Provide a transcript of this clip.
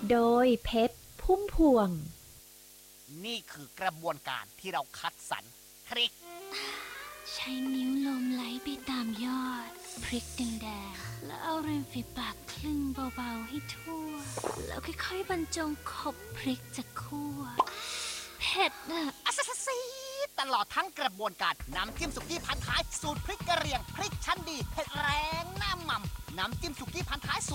โดยเพชรพุ่มพวงนี่คือกระบวนการที่เราคัดสรรพริกใช้นิ้วลมไหลไปตามยอดพริกแดงๆแล้วเอาริมฝีปากคลึงเบาๆให้ทั่วแล้วค่อยๆบรรจงขบพริกจากคั่วเผ็ดน่ะอัสซีตลอดทั้งกระบวนการน้ำจิ้มสุกี้พันท้ายสูตรพริกกระเหรี่ยงพริกชั้นดีเผ็ดแรงหน้าหม่ำน้ำจิ้มสุกี้พันท้าย